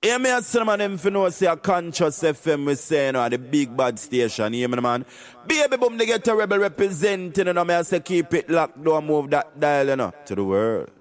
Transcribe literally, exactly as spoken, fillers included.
Yeah, me and some them for know say a conscious F M we say, you know, the big bad station, you know, man. Baby boom, they get a rebel representing, you know, me I say keep it locked, don't move that dial, you know, to the world.